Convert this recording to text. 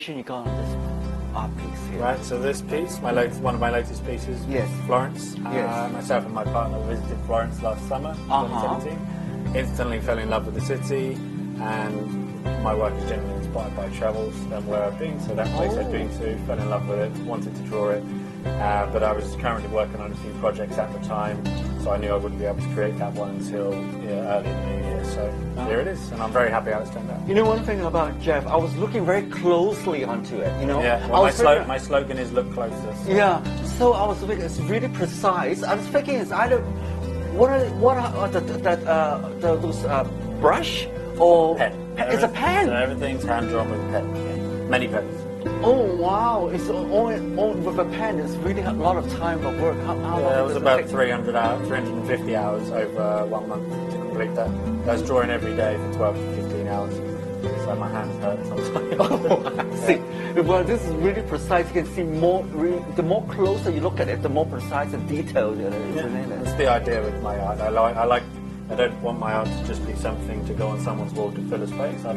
You got on this art piece here. Right, so this piece, one of my latest pieces, Yes. Florence. Yes. Myself and my partner visited Florence last summer, 2017. Instantly fell in love with the city, and my work is generally inspired by travels and where I've been. So that place I'd been to, fell in love with it, wanted to draw it. But I was currently working on a few projects at the time, so I knew I wouldn't be able to create that one until early in the new year. So here it is, and I'm very happy how it's turned out. You know one thing about Jeff, I was looking very closely onto it. You know, Yeah, well, my slogan is "Look closer." So. Yeah, so I was thinking it's really precise. I was thinking it's either what are those brush or Pen. It's a pen. So everything's hand drawn with a pen. Many pens. Oh wow! It's all with a pen. It's really a lot of time of work. How long It was does about take? 350 hours over 1 month to complete that. I was drawing every day for 12 to 15 hours, so my hands hurt sometimes. Oh, I see. Well, this is really precise. You can see more. The more closer you look at it, the more precise and detailed it is. Yeah, that's the idea with my art. I don't want my art to just be something to go on someone's wall to fill a space.